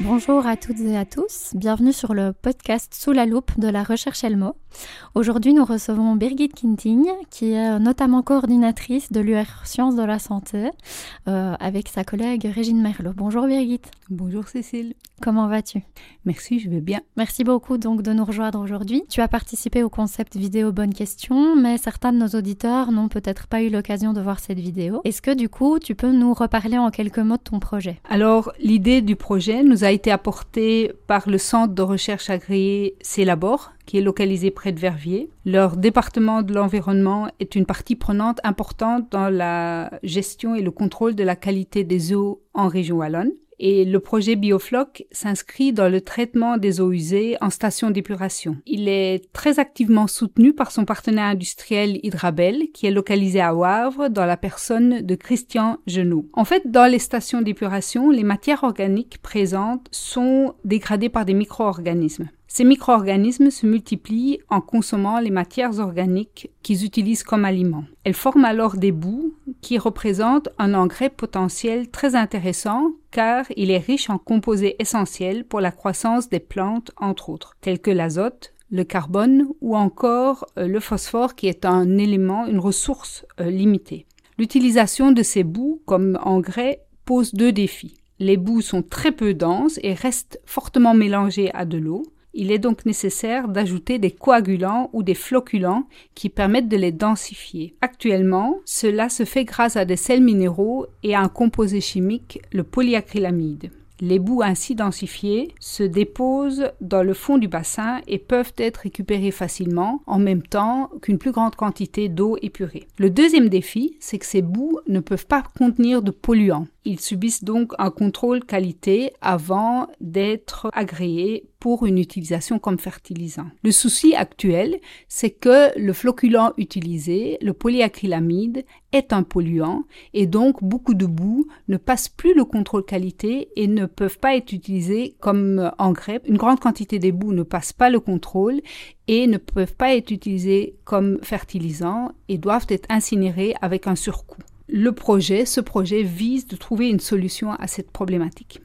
Bonjour à toutes et à tous, bienvenue sur le podcast Sous la loupe de la recherche Elmo. Aujourd'hui, nous recevons Birgit Kinting, qui est notamment coordinatrice de l'UR Sciences de la Santé, avec sa collègue Régine Merlot. Bonjour Birgit. Bonjour Cécile. Comment vas-tu ? Merci, je vais bien. Merci beaucoup donc de nous rejoindre aujourd'hui. Tu as participé au concept vidéo Bonne Question, mais certains de nos auditeurs n'ont peut-être pas eu l'occasion de voir cette vidéo. Est-ce que du coup, tu peux nous reparler en quelques mots de ton projet ? Alors, l'idée du projet nous a été apportée par le centre de recherche agréé Célabore, qui est localisé près de Verviers. Leur département de l'environnement est une partie prenante importante dans la gestion et le contrôle de la qualité des eaux en région wallonne. Et le projet Biofloc s'inscrit dans le traitement des eaux usées en station d'épuration. Il est très activement soutenu par son partenaire industriel Hydrabel, qui est localisé à Wavre, dans la personne de Christian Genoux. En fait, dans les stations d'épuration, les matières organiques présentes sont dégradées par des micro-organismes. Ces micro-organismes se multiplient en consommant les matières organiques qu'ils utilisent comme aliments. Elles forment alors des boues qui représentent un engrais potentiel très intéressant car il est riche en composés essentiels pour la croissance des plantes, entre autres, tels que l'azote, le carbone ou encore le phosphore qui est un élément, une ressource limitée. L'utilisation de ces boues comme engrais pose deux défis. Les boues sont très peu denses et restent fortement mélangées à de l'eau. Il est donc nécessaire d'ajouter des coagulants ou des flocculants qui permettent de les densifier. Actuellement, cela se fait grâce à des sels minéraux et à un composé chimique, le polyacrylamide. Les boues ainsi densifiées se déposent dans le fond du bassin et peuvent être récupérées facilement en même temps qu'une plus grande quantité d'eau épurée. Le deuxième défi, c'est que ces boues ne peuvent pas contenir de polluants. Ils subissent donc un contrôle qualité avant d'être agréés pour une utilisation comme fertilisant. Le souci actuel, c'est que le flocculant utilisé, le polyacrylamide, est un polluant et donc beaucoup de boues ne passent plus le contrôle qualité et ne peuvent pas être utilisées comme engrais. Une grande quantité des boues ne passent pas le contrôle et ne peuvent pas être utilisées comme fertilisants et doivent être incinérées avec un surcoût. Ce projet vise de trouver une solution à cette problématique.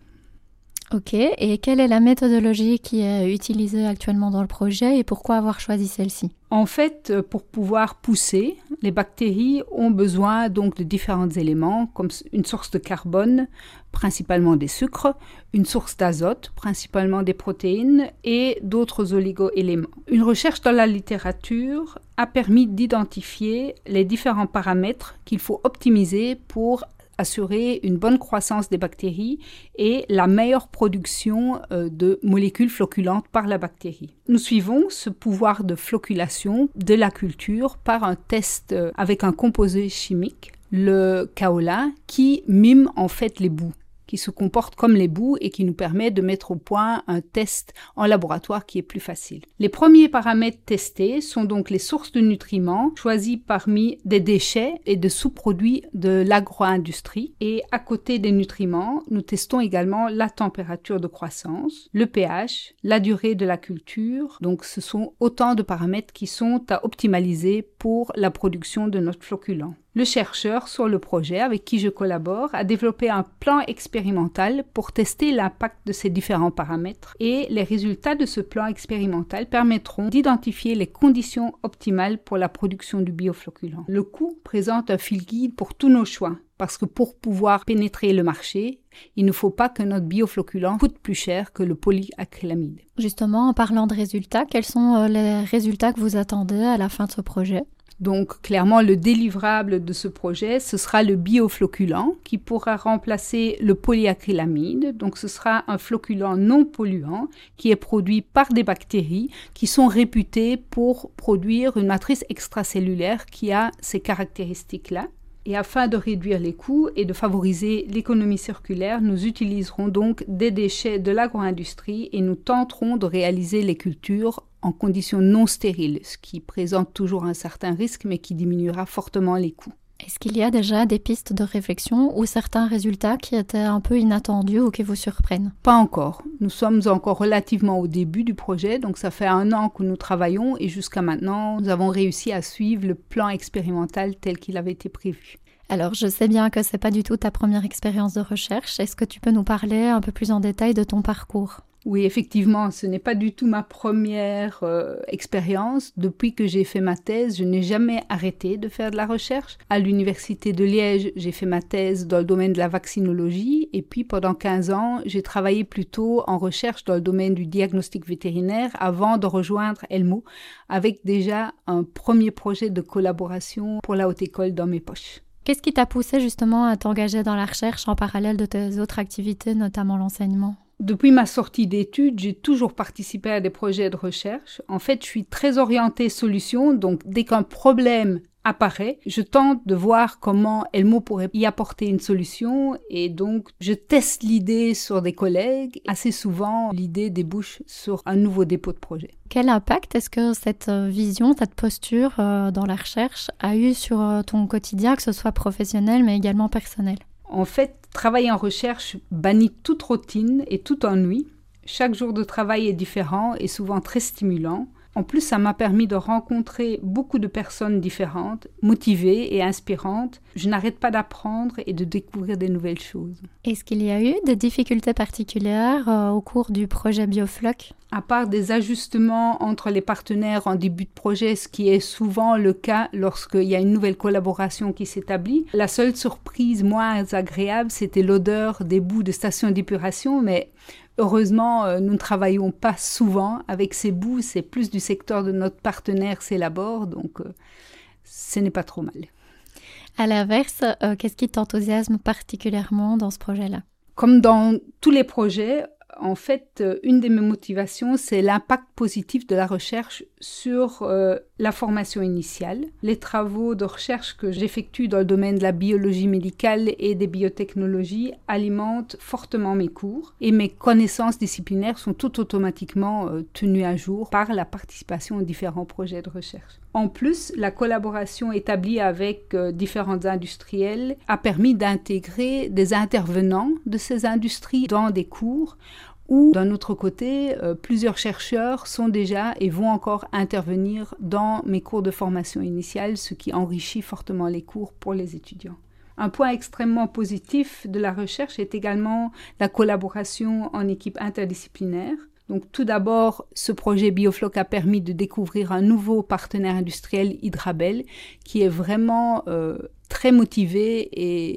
Ok, et quelle est la méthodologie qui est utilisée actuellement dans le projet et pourquoi avoir choisi celle-ci ? En fait, pour pouvoir pousser, les bactéries ont besoin donc de différents éléments comme une source de carbone, principalement des sucres, une source d'azote, principalement des protéines et d'autres oligo-éléments. Une recherche dans la littérature a permis d'identifier les différents paramètres qu'il faut optimiser pour assurer une bonne croissance des bactéries et la meilleure production de molécules flocculantes par la bactérie. Nous suivons ce pouvoir de flocculation de la culture par un test avec un composé chimique, le kaolin, qui mime en fait les boues, qui se comporte comme les boues et qui nous permet de mettre au point un test en laboratoire qui est plus facile. Les premiers paramètres testés sont donc les sources de nutriments choisis parmi des déchets et de sous-produits de l'agro-industrie. Et à côté des nutriments, nous testons également la température de croissance, le pH, la durée de la culture. Donc ce sont autant de paramètres qui sont à optimaliser pour la production de notre flocculant. Le chercheur sur le projet avec qui je collabore a développé un plan expérimental pour tester l'impact de ces différents paramètres et les résultats de ce plan expérimental permettront d'identifier les conditions optimales pour la production du bioflocculant. Le coût présente un fil guide pour tous nos choix parce que pour pouvoir pénétrer le marché, il ne faut pas que notre bioflocculant coûte plus cher que le polyacrylamide. Justement, en parlant de résultats, quels sont les résultats que vous attendez à la fin de ce projet ? Donc, clairement, le délivrable de ce projet, ce sera le bioflocculant qui pourra remplacer le polyacrylamide. Donc, ce sera un flocculant non polluant qui est produit par des bactéries qui sont réputées pour produire une matrice extracellulaire qui a ces caractéristiques-là. Et afin de réduire les coûts et de favoriser l'économie circulaire, nous utiliserons donc des déchets de l'agro-industrie et nous tenterons de réaliser les cultures en conditions non stériles, ce qui présente toujours un certain risque mais qui diminuera fortement les coûts. Est-ce qu'il y a déjà des pistes de réflexion ou certains résultats qui étaient un peu inattendus ou qui vous surprennent ? Pas encore. Nous sommes encore relativement au début du projet, donc ça fait 1 an que nous travaillons et jusqu'à maintenant, nous avons réussi à suivre le plan expérimental tel qu'il avait été prévu. Alors, je sais bien que c'est pas du tout ta première expérience de recherche. Est-ce que tu peux nous parler un peu plus en détail de ton parcours ? Oui, effectivement, ce n'est pas du tout ma première expérience. Depuis que j'ai fait ma thèse, je n'ai jamais arrêté de faire de la recherche. À l'université de Liège, j'ai fait ma thèse dans le domaine de la vaccinologie et puis pendant 15 ans, j'ai travaillé plutôt en recherche dans le domaine du diagnostic vétérinaire avant de rejoindre Elmo avec déjà un premier projet de collaboration pour la haute école dans mes poches. Qu'est-ce qui t'a poussé justement à t'engager dans la recherche en parallèle de tes autres activités, notamment l'enseignement ? Depuis ma sortie d'études, j'ai toujours participé à des projets de recherche. En fait, je suis très orientée solution, donc dès qu'un problème apparaît, je tente de voir comment Elmo pourrait y apporter une solution et donc je teste l'idée sur des collègues. Assez souvent, l'idée débouche sur un nouveau dépôt de projet. Quel impact est-ce que cette vision, cette posture dans la recherche a eu sur ton quotidien, que ce soit professionnel mais également personnel ? En fait, travailler en recherche bannit toute routine et tout ennui. Chaque jour de travail est différent et souvent très stimulant. En plus, ça m'a permis de rencontrer beaucoup de personnes différentes, motivées et inspirantes. Je n'arrête pas d'apprendre et de découvrir des nouvelles choses. Est-ce qu'il y a eu des difficultés particulières au cours du projet Biofloc ? À part des ajustements entre les partenaires en début de projet, ce qui est souvent le cas lorsqu'il y a une nouvelle collaboration qui s'établit, la seule surprise moins agréable, c'était l'odeur des boues de station d'épuration, mais heureusement, nous ne travaillons pas souvent avec ces boues, c'est plus du secteur de notre partenaire Célabore, donc ce n'est pas trop mal. À l'inverse, qu'est-ce qui t'enthousiasme particulièrement dans ce projet-là ? Comme dans tous les projets, en fait, une de mes motivations, c'est l'impact positif de la recherche sur la formation initiale. Les travaux de recherche que j'effectue dans le domaine de la biologie médicale et des biotechnologies alimentent fortement mes cours et mes connaissances disciplinaires sont tout automatiquement tenues à jour par la participation aux différents projets de recherche. En plus, la collaboration établie avec différents industriels a permis d'intégrer des intervenants de ces industries dans des cours où, d'un autre côté, plusieurs chercheurs sont déjà et vont encore intervenir dans mes cours de formation initiale, ce qui enrichit fortement les cours pour les étudiants. Un point extrêmement positif de la recherche est également la collaboration en équipe interdisciplinaire. Donc, tout d'abord, ce projet Biofloc a permis de découvrir un nouveau partenaire industriel, Hydrabel, qui est vraiment très motivé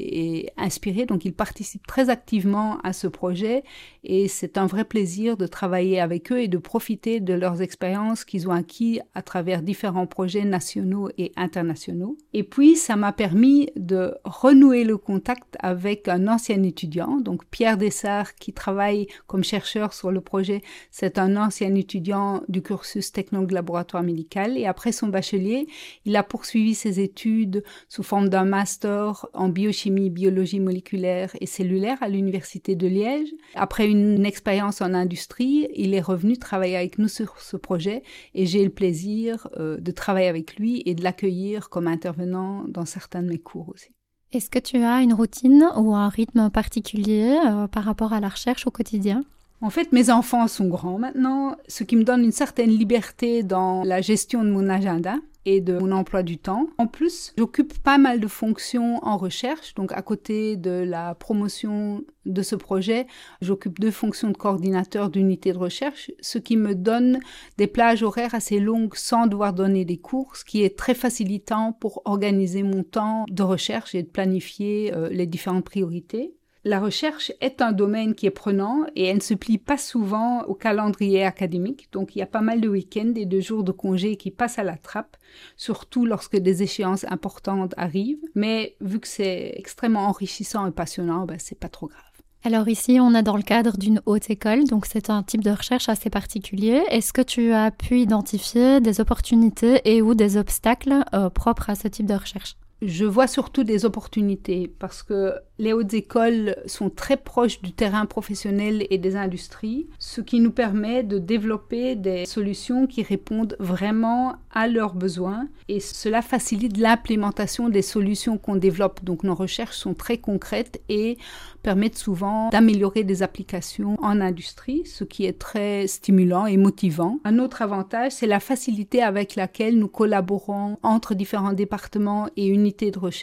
et inspiré. Donc, il participe très activement à ce projet et c'est un vrai plaisir de travailler avec eux et de profiter de leurs expériences qu'ils ont acquis à travers différents projets nationaux et internationaux. Et puis, ça m'a permis de renouer le contact avec un ancien étudiant, donc Pierre Dessart, qui travaille comme chercheur sur le projet. C'est un ancien étudiant du cursus technologue laboratoire médical et après son bachelier, il a poursuivi ses études sous forme d'un master en biochimie, biologie moléculaire et cellulaire à l'université de Liège. Après une expérience en industrie, il est revenu travailler avec nous sur ce projet et j'ai le plaisir de travailler avec lui et de l'accueillir comme intervenant dans certains de mes cours aussi. Est-ce que tu as une routine ou un rythme particulier par rapport à la recherche au quotidien ? En fait, mes enfants sont grands maintenant, ce qui me donne une certaine liberté dans la gestion de mon agenda et de mon emploi du temps. En plus, j'occupe pas mal de fonctions en recherche. Donc, à côté de la promotion de ce projet, j'occupe 2 fonctions de coordinateur d'unité de recherche, ce qui me donne des plages horaires assez longues sans devoir donner des cours, ce qui est très facilitant pour organiser mon temps de recherche et de planifier les différentes priorités. La recherche est un domaine qui est prenant et elle ne se plie pas souvent au calendrier académique. Donc, il y a pas mal de week-ends et de jours de congé qui passent à la trappe, surtout lorsque des échéances importantes arrivent. Mais vu que c'est extrêmement enrichissant et passionnant, c'est pas trop grave. Alors ici, on est dans le cadre d'une haute école, donc c'est un type de recherche assez particulier. Est-ce que tu as pu identifier des opportunités et ou des obstacles propres à ce type de recherche ? Je vois surtout des opportunités parce que les hautes écoles sont très proches du terrain professionnel et des industries, ce qui nous permet de développer des solutions qui répondent vraiment à leurs besoins et cela facilite l'implémentation des solutions qu'on développe. Donc nos recherches sont très concrètes et permettent souvent d'améliorer des applications en industrie, ce qui est très stimulant et motivant. Un autre avantage, c'est la facilité avec laquelle nous collaborons entre différents départements et unités de recherche.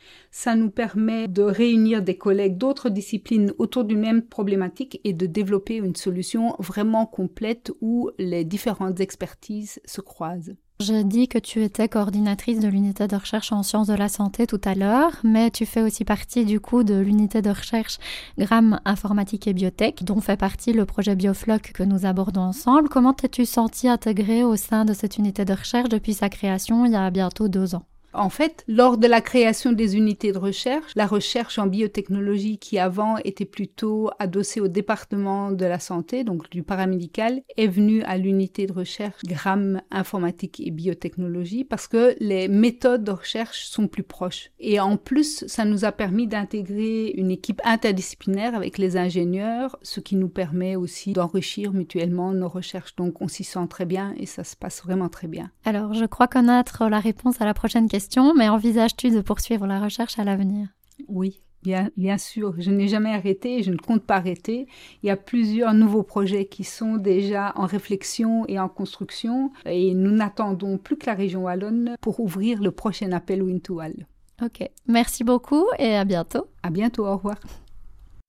Ça nous permet de réunir des collègues d'autres disciplines autour d'une même problématique et de développer une solution vraiment complète où les différentes expertises se croisent. J'ai dit que tu étais coordinatrice de l'unité de recherche en sciences de la santé tout à l'heure, mais tu fais aussi partie du coup de l'unité de recherche GRAM Informatique et Biotech, dont fait partie le projet Biofloc que nous abordons ensemble. Comment t'es-tu sentie intégrée au sein de cette unité de recherche depuis sa création il y a bientôt 2 ans? En fait, lors de la création des unités de recherche, la recherche en biotechnologie qui avant était plutôt adossée au département de la santé, donc du paramédical, est venue à l'unité de recherche GRAM Informatique et Biotechnologie parce que les méthodes de recherche sont plus proches. Et en plus, ça nous a permis d'intégrer une équipe interdisciplinaire avec les ingénieurs, ce qui nous permet aussi d'enrichir mutuellement nos recherches. Donc on s'y sent très bien et ça se passe vraiment très bien. Alors, je crois connaître la réponse à la prochaine question. Mais envisages-tu de poursuivre la recherche à l'avenir? Oui, bien sûr. Je n'ai jamais arrêté et je ne compte pas arrêter. Il y a plusieurs nouveaux projets qui sont déjà en réflexion et en construction et nous n'attendons plus que la région wallonne pour ouvrir le prochain appel Win2Wall. Ok, merci beaucoup et à bientôt. À bientôt, au revoir.